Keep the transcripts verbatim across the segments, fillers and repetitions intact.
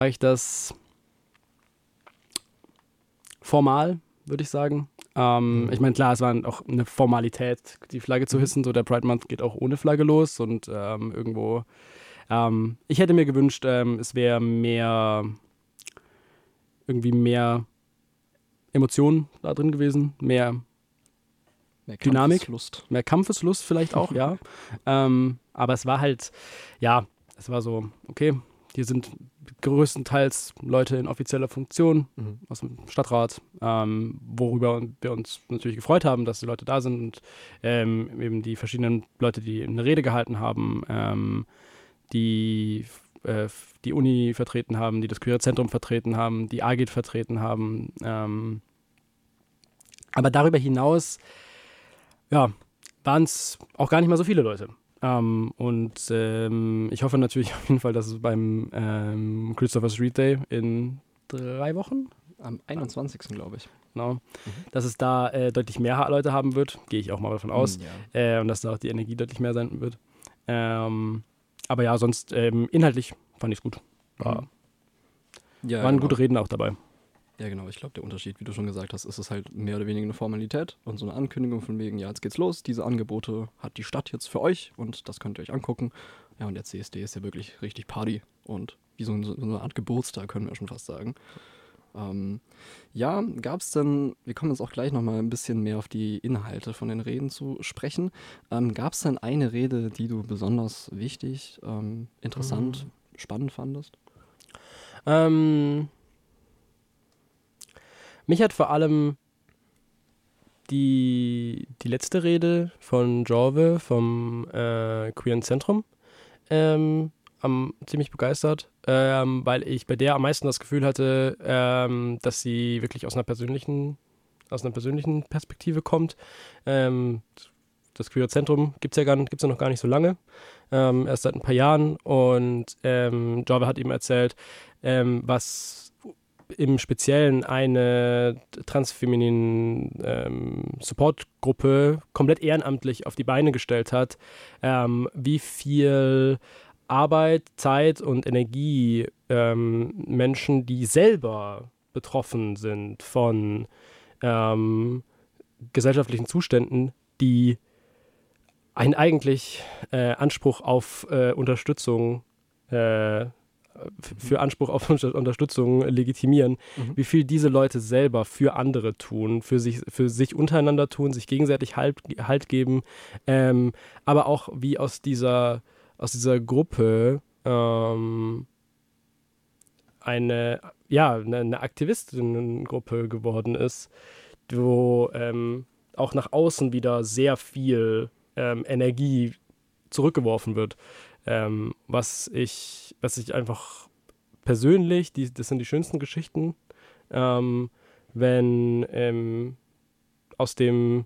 ich das formal, würde ich sagen. Ähm, Mhm. Ich meine, klar, es war auch eine Formalität, die Flagge zu Mhm. hissen. So, der Pride Month geht auch ohne Flagge los und ähm, irgendwo. Ähm, ich hätte mir gewünscht, ähm, es wäre mehr, irgendwie mehr Emotionen da drin gewesen, mehr Mehr Dynamik, Kampfeslust. mehr Kampfeslust vielleicht auch, ja. ähm, aber es war halt, ja, es war so, okay, hier sind größtenteils Leute in offizieller Funktion Mhm. aus dem Stadtrat, ähm, worüber wir uns natürlich gefreut haben, dass die Leute da sind und ähm, eben die verschiedenen Leute, die eine Rede gehalten haben, ähm, die äh, die Uni vertreten haben, die das Queere Zentrum vertreten haben, die A G I T vertreten haben. Ähm, aber darüber hinaus, ja, waren es auch gar nicht mal so viele Leute. Ähm, und ähm, ich hoffe natürlich auf jeden Fall, dass es beim ähm, Christopher Street Day in drei Wochen, Am einundzwanzigsten glaube ich. genau, Mhm. dass es da äh, deutlich mehr Leute haben wird. Gehe ich auch mal davon aus. Mm, ja. Äh, und dass da auch die Energie deutlich mehr sein wird. Ähm, aber ja, sonst ähm, inhaltlich fand ich es gut. War, Mhm. Ja, waren genau. gute Reden auch dabei. Ja, genau. Ich glaube, der Unterschied, wie du schon gesagt hast, ist es halt mehr oder weniger eine Formalität und so eine Ankündigung von wegen, ja, jetzt geht's los. Diese Angebote hat die Stadt jetzt für euch und das könnt ihr euch angucken. Ja, und der C S D ist ja wirklich richtig Party und wie so, so eine Art Geburtstag, können wir schon fast sagen. Ähm, ja, gab es denn, wir kommen jetzt auch gleich nochmal ein bisschen mehr auf die Inhalte von den Reden zu sprechen. Ähm, gab es denn eine Rede, die du besonders wichtig, ähm, interessant, Mhm. spannend fandest? Ähm, mich hat vor allem die, die letzte Rede von Jorve vom äh, Queeren Zentrum ähm, am, ziemlich begeistert, ähm, weil ich bei der am meisten das Gefühl hatte, ähm, dass sie wirklich aus einer persönlichen, aus einer persönlichen Perspektive kommt. Ähm, das Queere Zentrum gibt es ja, gar nicht- gibt's ja noch gar nicht so lange, ähm, erst seit ein paar Jahren. Und ähm, Jorve hat ihm erzählt, ähm, was im Speziellen eine transfeminine ähm, Supportgruppe komplett ehrenamtlich auf die Beine gestellt hat, ähm, wie viel Arbeit, Zeit und Energie ähm, Menschen, die selber betroffen sind von ähm, gesellschaftlichen Zuständen, die einen eigentlich äh, Anspruch auf äh, Unterstützung äh, für Anspruch auf Unterstützung legitimieren, Mhm. wie viel diese Leute selber für andere tun, für sich, für sich untereinander tun, sich gegenseitig Halt, halt geben, ähm, aber auch wie aus dieser, aus dieser Gruppe ähm, eine, ja, eine, eine Aktivistinnengruppe geworden ist, wo ähm, auch nach außen wieder sehr viel ähm, Energie zurückgeworfen wird. Ähm, was ich, was ich einfach persönlich, die, das sind die schönsten Geschichten, ähm, wenn ähm, aus dem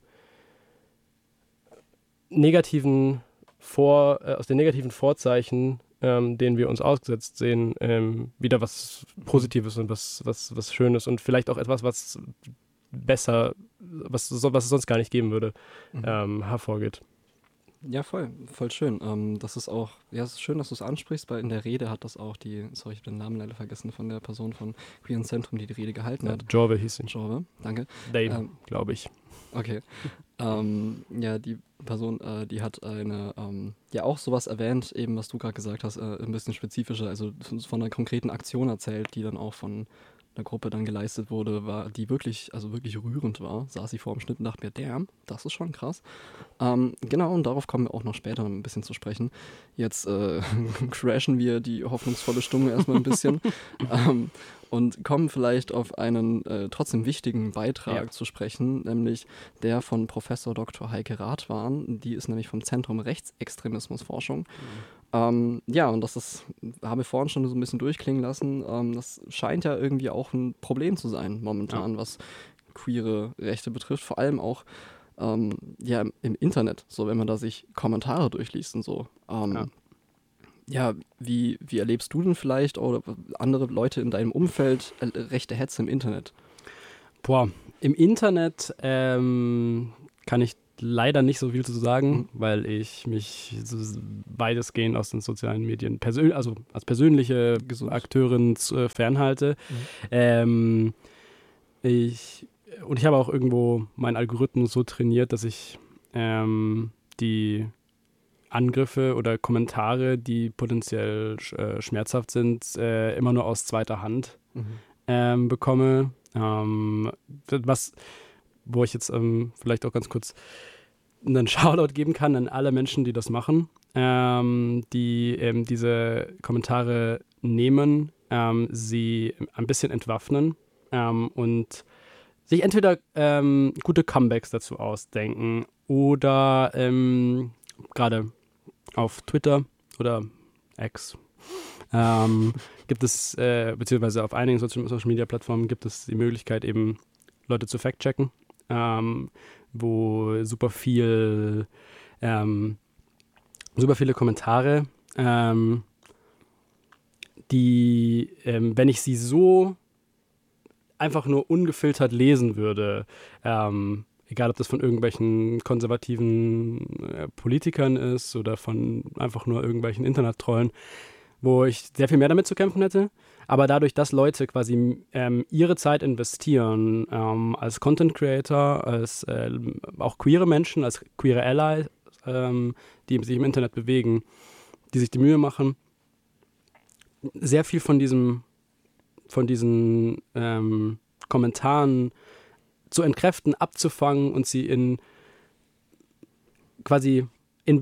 negativen Vor, äh, aus den negativen Vorzeichen, ähm, denen wir uns ausgesetzt sehen, ähm, wieder was Positives und was, was, was Schönes und vielleicht auch etwas, was besser, was, was es sonst gar nicht geben würde, Mhm. ähm, hervorgeht. Ja, voll, voll schön. Ähm, das ist auch, ja, es ist schön, dass du es ansprichst, weil in der Rede hat das auch die, sorry, ich habe den Namen leider vergessen von der Person von Queeren Zentrum, die die Rede gehalten Ja, hat. Jorve hieß ihn. Jorve, danke. Dane, Ähm, glaube ich. okay. ähm, ja, die Person, äh, die hat eine, ähm, ja auch sowas erwähnt, eben was du gerade gesagt hast, äh, ein bisschen spezifischer, also von, von einer konkreten Aktion erzählt, die dann auch von einer Gruppe dann geleistet wurde, war, die wirklich, also wirklich rührend war. Saß sie vor dem Schnitt und dachte mir, damn, das ist schon krass. Ähm, genau, und darauf kommen wir auch noch später ein bisschen zu sprechen. Jetzt äh, crashen wir die hoffnungsvolle Stimmung erstmal ein bisschen ähm, und kommen vielleicht auf einen äh, trotzdem wichtigen Beitrag Ja. zu sprechen, nämlich der von Professor Doktor Heike Rathwan. Die ist nämlich vom Zentrum Rechtsextremismusforschung. Mhm. Ähm, ja, und das ist, habe ich vorhin schon so ein bisschen durchklingen lassen, ähm, das scheint ja irgendwie auch ein Problem zu sein momentan, ja. was queere Rechte betrifft, vor allem auch ähm, ja, im Internet, so wenn man da sich Kommentare durchliest und so. Ähm, ja. ja, wie, wie erlebst du denn vielleicht oder andere Leute in deinem Umfeld äh, rechte Hetze im Internet? Boah, im Internet ähm, kann ich leider nicht so viel zu sagen, Mhm. weil ich mich so weitestgehend aus den sozialen Medien, persö- also als persönliche Gesund. Akteurin äh, fernhalte. Mhm. Ähm, ich, und ich habe auch irgendwo meinen Algorithmus so trainiert, dass ich ähm, die Angriffe oder Kommentare, die potenziell sch- äh, schmerzhaft sind, äh, immer nur aus zweiter Hand Mhm. ähm, bekomme. Ähm, was, wo ich jetzt ähm, vielleicht auch ganz kurz einen Shoutout geben kann an alle Menschen, die das machen, ähm, die ähm, diese Kommentare nehmen, ähm, sie ein bisschen entwaffnen ähm, und sich entweder ähm, gute Comebacks dazu ausdenken oder ähm, gerade auf Twitter oder X ähm, gibt es, äh, beziehungsweise auf einigen Social, Social Media Plattformen gibt es die Möglichkeit, eben Leute zu fact-checken, ähm, wo super viel, ähm, super viele Kommentare, ähm, die, ähm, wenn ich sie so einfach nur ungefiltert lesen würde, ähm, egal ob das von irgendwelchen konservativen äh, Politikern ist oder von einfach nur irgendwelchen Internettrollen, wo ich sehr viel mehr damit zu kämpfen hätte. Aber dadurch, dass Leute quasi ähm, ihre Zeit investieren, ähm, als Content Creator, als äh, auch queere Menschen, als queere Allies, ähm, die sich im Internet bewegen, die sich die Mühe machen, sehr viel von diesem, von diesen ähm, Kommentaren zu entkräften, abzufangen und sie in quasi in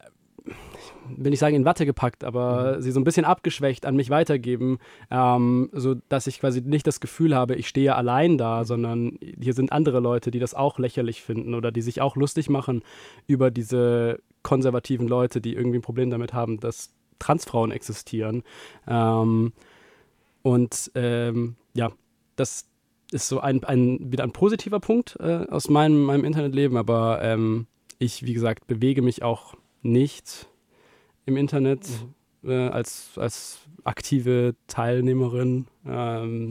will nicht sagen in Watte gepackt, aber Mhm. sie so ein bisschen abgeschwächt an mich weitergeben, ähm, so dass ich quasi nicht das Gefühl habe, ich stehe allein da, Mhm. sondern hier sind andere Leute, die das auch lächerlich finden oder die sich auch lustig machen über diese konservativen Leute, die irgendwie ein Problem damit haben, dass Transfrauen existieren. Ähm, und ähm, ja, das ist so ein, ein wieder ein positiver Punkt äh, aus meinem, meinem Internetleben, aber ähm, ich, wie gesagt, bewege mich auch nicht im Internet Mhm. äh, als, als aktive Teilnehmerin. Ähm,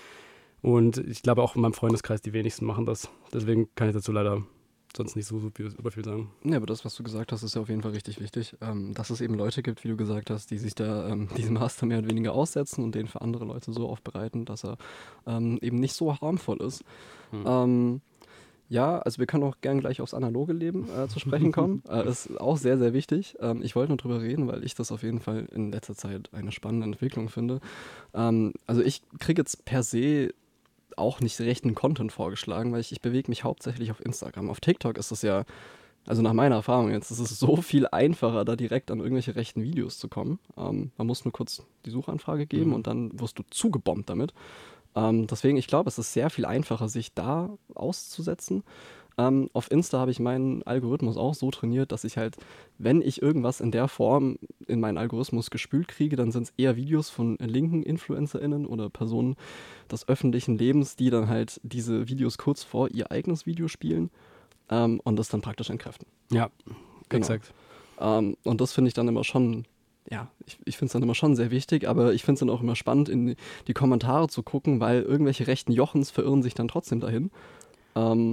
und ich glaube auch in meinem Freundeskreis die wenigsten machen das. Deswegen kann ich dazu leider sonst nicht so super viel, super viel sagen. Ja, aber das, was du gesagt hast, ist ja auf jeden Fall richtig wichtig, ähm, dass es eben Leute gibt, wie du gesagt hast, die sich da ähm, diesem Master mehr oder weniger aussetzen und den für andere Leute so aufbereiten, dass er ähm, eben nicht so harmvoll ist. Hm. Ähm, ja, also wir können auch gern gleich aufs analoge Leben äh, zu sprechen kommen. äh, ist auch sehr, sehr wichtig. Ähm, ich wollte nur drüber reden, weil ich das auf jeden Fall in letzter Zeit eine spannende Entwicklung finde. Ähm, also ich kriege jetzt per se auch nicht rechten Content vorgeschlagen, weil ich, ich bewege mich hauptsächlich auf Instagram. Auf TikTok ist es ja, also nach meiner Erfahrung jetzt, ist es so viel einfacher, da direkt an irgendwelche rechten Videos zu kommen. Ähm, man muss nur kurz die Suchanfrage geben Mhm. und dann wirst du zugebombt damit. Ähm, deswegen, ich glaube, es ist sehr viel einfacher, sich da auszusetzen. Ähm, auf Insta habe ich meinen Algorithmus auch so trainiert, dass ich halt, wenn ich irgendwas in der Form in meinen Algorithmus gespült kriege, dann sind es eher Videos von linken InfluencerInnen oder Personen des öffentlichen Lebens, die dann halt diese Videos kurz vor ihr eigenes Video spielen ähm, und das dann praktisch entkräften. Ja, Genau. exakt. Ähm, und das finde ich dann immer schon, ja, ich, ich finde es dann immer schon sehr wichtig, aber ich finde es dann auch immer spannend, in die, die Kommentare zu gucken, weil irgendwelche rechten Jochens verirren sich dann trotzdem dahin. Ähm,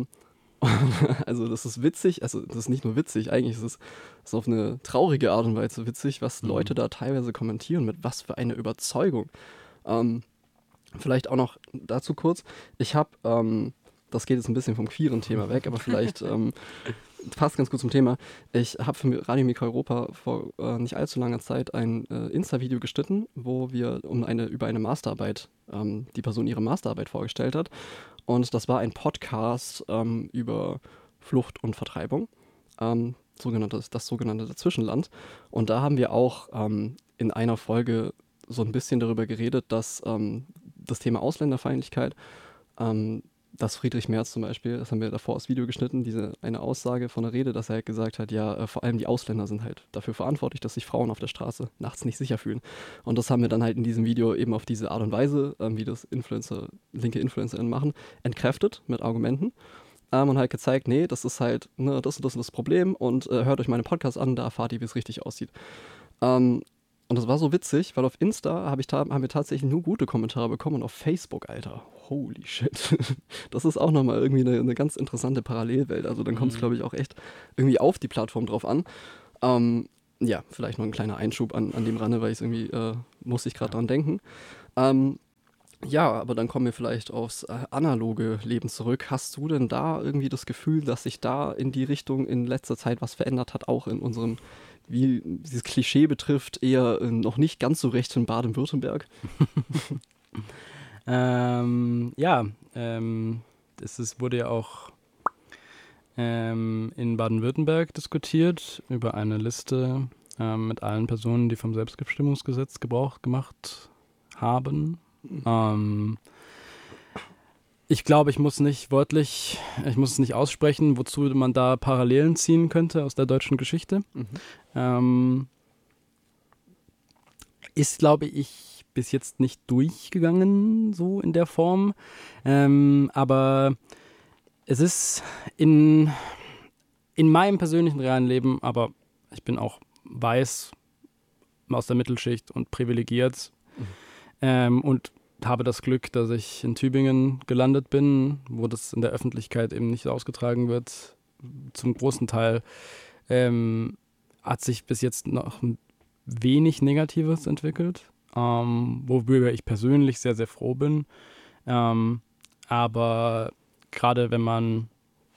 also das ist witzig, also das ist nicht nur witzig, eigentlich ist es ist auf eine traurige Art und Weise witzig, was Mhm. Leute da teilweise kommentieren, mit was für eine Überzeugung. Ähm, vielleicht auch noch dazu kurz, ich habe, ähm, das geht jetzt ein bisschen vom queeren Thema weg, aber vielleicht ähm, passt ganz gut zum Thema. Ich habe für Radio Mikro Europa vor äh, nicht allzu langer Zeit ein äh, Insta-Video geschnitten, wo wir um eine, über eine Masterarbeit, ähm, die Person ihre Masterarbeit vorgestellt hat. Und das war ein Podcast ähm, über Flucht und Vertreibung, ähm, sogenanntes, das sogenannte Dazwischenland. Und da haben wir auch ähm, in einer Folge so ein bisschen darüber geredet, dass ähm, das Thema Ausländerfeindlichkeit, ähm, dass Friedrich Merz zum Beispiel, das haben wir davor aus Video geschnitten, diese eine Aussage von der Rede, dass er halt gesagt hat, ja, äh, vor allem die Ausländer sind halt dafür verantwortlich, dass sich Frauen auf der Straße nachts nicht sicher fühlen. Und das haben wir dann halt in diesem Video eben auf diese Art und Weise, ähm, wie das Influencer, linke InfluencerInnen machen, entkräftet mit Argumenten. Ähm, und halt gezeigt, nee, das ist halt, ne, das und das ist das Problem und äh, hört euch meinen Podcast an, da erfahrt ihr, wie es richtig aussieht. Ähm, Und das war so witzig, weil auf Insta hab ich ta- haben wir tatsächlich nur gute Kommentare bekommen und auf Facebook, Alter, holy shit. Das ist auch nochmal irgendwie eine, eine ganz interessante Parallelwelt. Also dann kommt es, Mhm. glaube ich, auch echt irgendwie auf die Plattform drauf an. Ähm, ja, vielleicht noch ein kleiner Einschub an, an dem Rande, weil ich irgendwie, äh, musste ich gerade dran denken. Ähm, ja, aber dann kommen wir vielleicht aufs äh, analoge Leben zurück. Hast du denn da irgendwie das Gefühl, dass sich da in die Richtung in letzter Zeit was verändert hat, auch in unserem, wie dieses Klischee betrifft, eher äh, noch nicht ganz so recht in Baden-Württemberg? Ähm, ja, ähm, es ist, wurde ja auch ähm, in Baden-Württemberg diskutiert über eine Liste ähm, mit allen Personen, die vom Selbstbestimmungsgesetz Gebrauch gemacht haben. Ähm, ich glaube, ich muss nicht wörtlich, ich muss es nicht aussprechen, wozu man da Parallelen ziehen könnte aus der deutschen Geschichte. Mhm. Ähm, ist, glaube ich, bis jetzt nicht durchgegangen, so in der Form. Ähm, aber es ist in, in meinem persönlichen realen Leben, aber ich bin auch weiß aus der Mittelschicht und privilegiert Mhm. ähm, und habe das Glück, dass ich in Tübingen gelandet bin, wo das in der Öffentlichkeit eben nicht ausgetragen wird. Zum großen Teil ähm, hat sich bis jetzt noch wenig Negatives entwickelt, ähm, worüber ich persönlich sehr, sehr froh bin. Ähm, aber gerade wenn man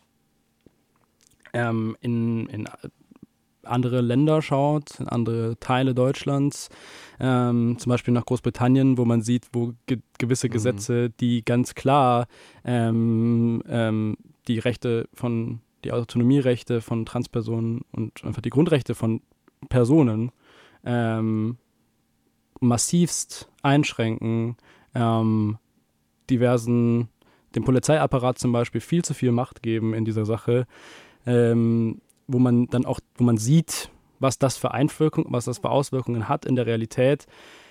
ähm, in, in andere Länder schaut, in andere Teile Deutschlands, ähm, zum Beispiel nach Großbritannien, wo man sieht, wo ge- gewisse Mhm. Gesetze, die ganz klar ähm, ähm, die Rechte von, die Autonomierechte von Transpersonen und einfach die Grundrechte von Personen ähm, massivst einschränken, ähm, diversen, dem Polizeiapparat zum Beispiel viel zu viel Macht geben in dieser Sache, ähm, wo man dann auch, wo man sieht, was das für Einwirkungen, was das für Auswirkungen hat in der Realität.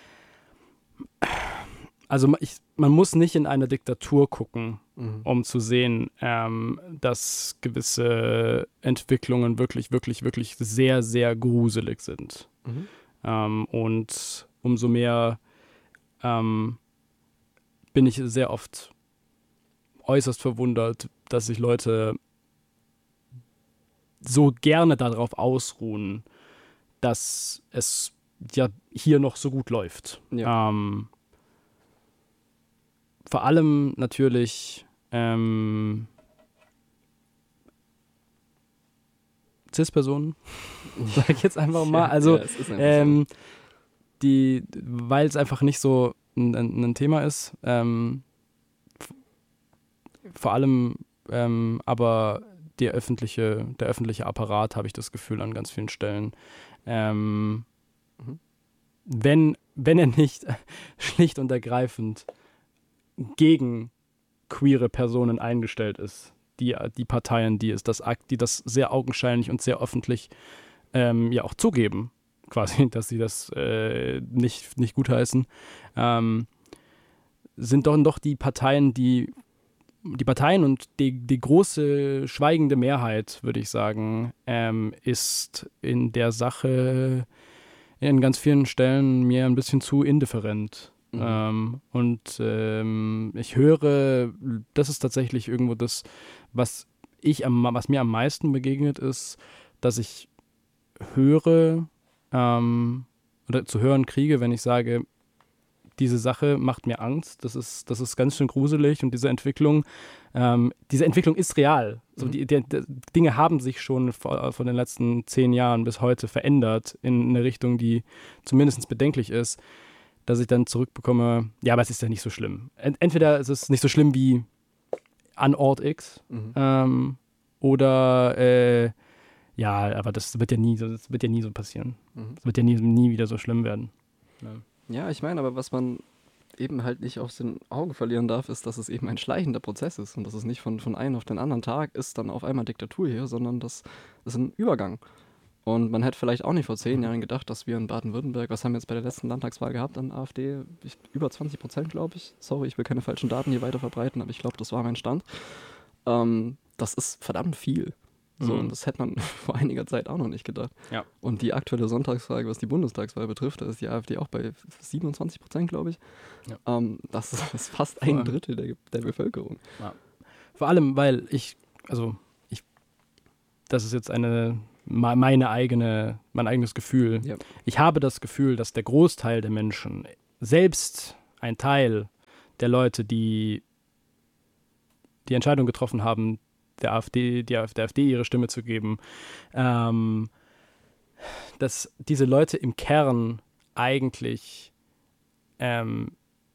Also ich, man muss nicht in eine Diktatur gucken, Mhm. um zu sehen, ähm, dass gewisse Entwicklungen wirklich, wirklich, wirklich sehr, sehr gruselig sind. Mhm. Ähm, und umso mehr ähm, bin ich sehr oft äußerst verwundert, dass sich Leute so gerne darauf ausruhen, dass es ja hier noch so gut läuft. Ja. Ähm, vor allem natürlich ähm, Cis-Personen, sag ich jetzt einfach mal. Also, ja, es ist einfach ähm, die, weil es einfach nicht so ein, ein, ein Thema ist, ähm, f- vor allem ähm, aber der öffentliche, der öffentliche Apparat, habe ich das Gefühl, an ganz vielen Stellen, ähm, Mhm. wenn, wenn er nicht schlicht und ergreifend gegen queere Personen eingestellt ist, die, die Parteien, die, es das, die das sehr augenscheinlich und sehr öffentlich ähm, ja auch zugeben, quasi, dass sie das äh, nicht, nicht gutheißen, ähm, sind doch, doch die Parteien, die die Parteien und die, die große schweigende Mehrheit, würde ich sagen, ähm, ist in der Sache in ganz vielen Stellen mir ein bisschen zu indifferent. Mhm. Ähm, und ähm, ich höre, das ist tatsächlich irgendwo das, was ich am, was mir am meisten begegnet ist, dass ich höre ähm, oder zu hören kriege, wenn ich sage, diese Sache macht mir Angst, das ist, das ist ganz schön gruselig und diese Entwicklung, ähm, diese Entwicklung ist real. So Mhm. die, die, die Dinge haben sich schon vor, von den letzten zehn Jahren bis heute verändert in eine Richtung, die zumindest bedenklich ist, dass ich dann zurückbekomme, ja, aber es ist ja nicht so schlimm. Ent entweder ist es nicht so schlimm wie an Ort X Mhm. ähm, oder äh, ja, aber das wird ja nie so, das wird ja nie so passieren. Mhm. Das wird ja nie, nie wieder so schlimm werden. Ja. Ja, ich meine, aber was man eben halt nicht aus den Augen verlieren darf, ist, dass es eben ein schleichender Prozess ist und dass es nicht von, von einem auf den anderen Tag ist dann auf einmal Diktatur hier, sondern das ist ein Übergang. Und man hätte vielleicht auch nicht vor zehn Jahren gedacht, dass wir in Baden-Württemberg, was haben wir jetzt bei der letzten Landtagswahl gehabt an AfD? Ich, über zwanzig Prozent, glaube ich. Sorry, ich will keine falschen Daten hier weiter verbreiten, aber ich glaube, das war mein Stand. Ähm, das ist verdammt viel. So, Mhm. und das hätte man vor einiger Zeit auch noch nicht gedacht. Ja. Und die aktuelle Sonntagsfrage, was die Bundestagswahl betrifft, da ist die AfD auch bei siebenundzwanzig Prozent, glaube ich. Ja. Ähm, das ist fast Vor ein allem- Drittel der, der Bevölkerung. Vor allem, weil ich, also ich, das ist jetzt eine me- meine eigene, mein eigenes Gefühl. Ja. Ich habe das Gefühl, dass der Großteil der Menschen, selbst ein Teil der Leute, die die Entscheidung getroffen haben, der AfD, die, der AfD ihre Stimme zu geben, ähm, dass diese Leute im Kern eigentlich ähm,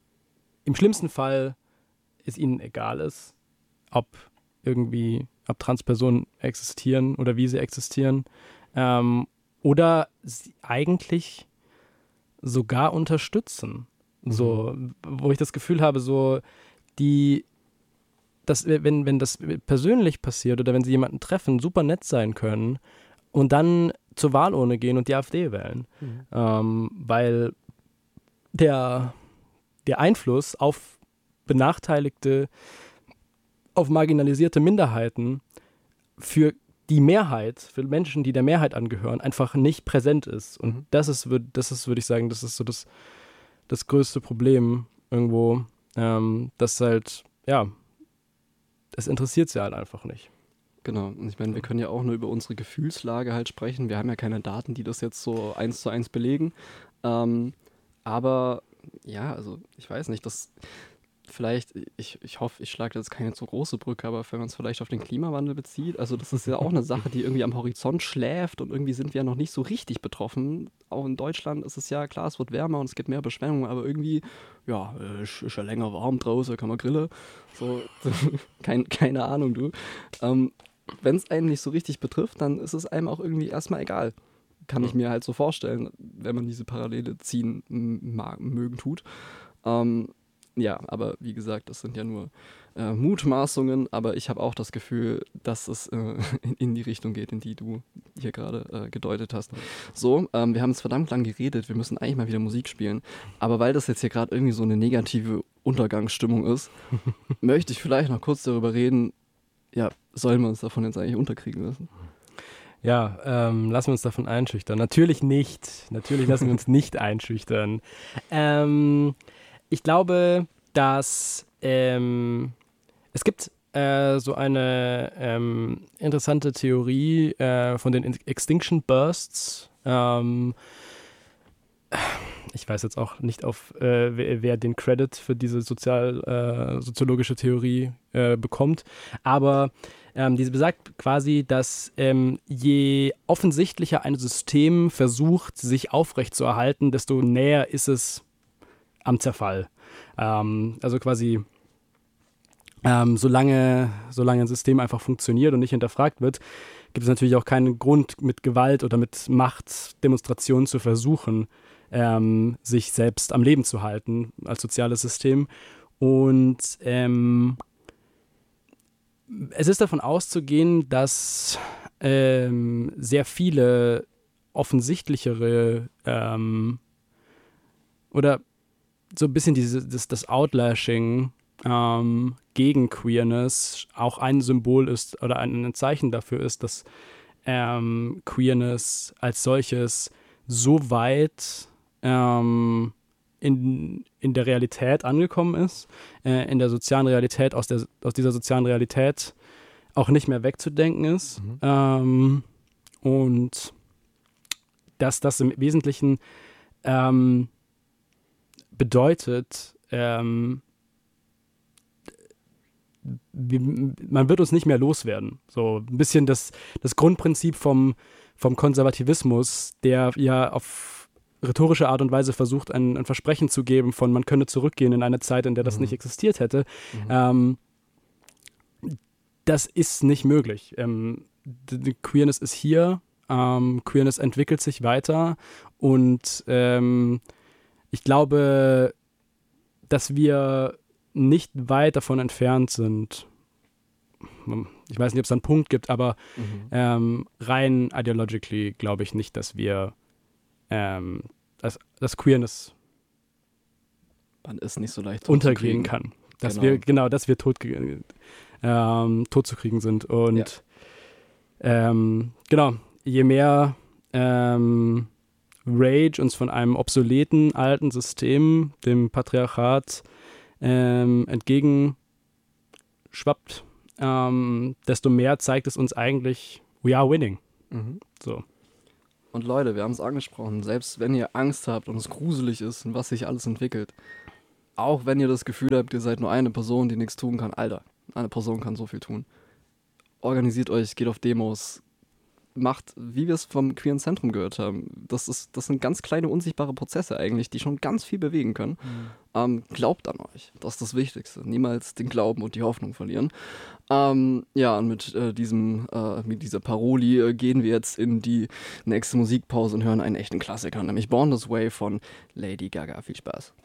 im schlimmsten Fall es ihnen egal ist, ob irgendwie, ob Transpersonen existieren oder wie sie existieren, ähm, oder sie eigentlich sogar unterstützen. So, wo ich das Gefühl habe, so die, dass, wenn, wenn das persönlich passiert oder wenn sie jemanden treffen, super nett sein können und dann zur Wahlurne gehen und die AfD wählen. Mhm. Ähm, weil der, der Einfluss auf benachteiligte, auf marginalisierte Minderheiten für die Mehrheit, für Menschen, die der Mehrheit angehören, einfach nicht präsent ist. Und Mhm. das ist, würd- das ist, würde ich sagen, das ist so das, das größte Problem irgendwo, ähm, dass halt, ja, es interessiert sie halt einfach nicht. Genau, und ich meine, wir können ja auch nur über unsere Gefühlslage halt sprechen. Wir haben ja keine Daten, die das jetzt so eins zu eins belegen. Ähm, aber ja, also ich weiß nicht, das vielleicht, ich, ich hoffe, ich schlage jetzt keine zu große Brücke, aber wenn man es vielleicht auf den Klimawandel bezieht, also das ist ja auch eine Sache, die irgendwie am Horizont schläft und irgendwie sind wir ja noch nicht so richtig betroffen. Auch in Deutschland ist es ja klar, es wird wärmer und es gibt mehr Beschwemmungen, aber irgendwie, ja, äh, ist ist ja länger warm draußen, kann man grillen. So, kein, keine Ahnung, du. Ähm, wenn es einen nicht so richtig betrifft, dann ist es einem auch irgendwie erstmal egal. Kann ich mir halt so vorstellen, wenn man diese Parallele ziehen m- mag, mögen tut. Ähm, ja, aber wie gesagt, das sind ja nur äh, Mutmaßungen, aber ich habe auch das Gefühl, dass es äh, in, in die Richtung geht, in die du hier gerade äh, gedeutet hast. So, ähm, wir haben jetzt verdammt lang geredet, wir müssen eigentlich mal wieder Musik spielen, aber weil das jetzt hier gerade irgendwie so eine negative Untergangsstimmung ist, möchte ich vielleicht noch kurz darüber reden, ja, sollen wir uns davon jetzt eigentlich unterkriegen lassen? Ja, ähm, lassen wir uns davon einschüchtern. Natürlich nicht. Natürlich lassen wir uns nicht einschüchtern. Ähm, ich glaube, dass ähm, es gibt äh, so eine ähm, interessante Theorie äh, von den Extinction Bursts. Ähm, ich weiß jetzt auch nicht, auf äh, wer, wer den Credit für diese sozial, äh, soziologische Theorie äh, bekommt, aber ähm, diese besagt quasi, dass ähm, je offensichtlicher ein System versucht, sich aufrechtzuerhalten, desto näher ist es am Zerfall. Ähm, also quasi ähm, solange, solange ein System einfach funktioniert und nicht hinterfragt wird, gibt es natürlich auch keinen Grund, mit Gewalt oder mit Machtdemonstrationen zu versuchen, ähm, sich selbst am Leben zu halten als soziales System. Und ähm, es ist davon auszugehen, dass ähm, sehr viele offensichtlichere ähm, oder so ein bisschen diese, das, das Outlashing ähm, gegen Queerness auch ein Symbol ist oder ein, ein Zeichen dafür ist, dass ähm, Queerness als solches so weit ähm, in, in der Realität angekommen ist, äh, in der sozialen Realität, aus, der, aus dieser sozialen Realität auch nicht mehr wegzudenken ist. Mhm. Ähm, und dass das im Wesentlichen ähm, bedeutet, ähm, wie, man wird uns nicht mehr loswerden. So ein bisschen das, das Grundprinzip vom, vom Konservativismus, der ja auf rhetorische Art und Weise versucht, ein, ein Versprechen zu geben von, man könne zurückgehen in eine Zeit, in der das Mhm. nicht existiert hätte. Mhm. Ähm, das ist nicht möglich. Ähm, die, die Queerness ist hier, ähm, Queerness entwickelt sich weiter und ähm, ich glaube, dass wir nicht weit davon entfernt sind. Ich weiß nicht, ob es da einen Punkt gibt, aber Mhm. ähm, rein ideologically glaube ich nicht, dass wir ähm, dass, dass Queerness Man ist nicht so leicht untergehen totzukriegen. kann. Dass Genau. wir, genau, dass wir tot, ähm, tot zu kriegen sind. Und Ja. Ähm, genau, je mehr ähm, Rage uns von einem obsoleten alten System, dem Patriarchat, ähm, entgegenschwappt, ähm, desto mehr zeigt es uns eigentlich, we are winning. Mhm. So. Und Leute, wir haben es angesprochen, selbst wenn ihr Angst habt und es gruselig ist und was sich alles entwickelt, auch wenn ihr das Gefühl habt, ihr seid nur eine Person, die nichts tun kann, Alter, eine Person kann so viel tun. Organisiert euch, geht auf Demos, macht, wie wir es vom Queeren Zentrum gehört haben. Das, ist, das sind ganz kleine, unsichtbare Prozesse eigentlich, die schon ganz viel bewegen können. Mhm. Ähm, glaubt an euch, das ist das Wichtigste. Niemals den Glauben und die Hoffnung verlieren. Ähm, ja, und mit, äh, diesem, äh, mit dieser Paroli äh, gehen wir jetzt in die nächste Musikpause und hören einen echten Klassiker, nämlich Born This Way von Lady Gaga. Viel Spaß.